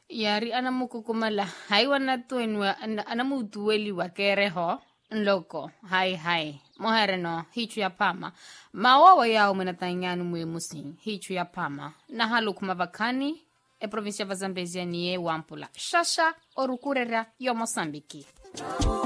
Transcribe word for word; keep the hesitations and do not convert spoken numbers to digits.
Yari anamukukumala haiwa na tuenwa anamutueli wa kereho nloko hai hai mohereno hichu ya pama mawawa yao menatanganu mwe musi hichu ya pama na halu kumavakani e provincia va Zambezia niye wampula shasha orukurera yo Mosambiki.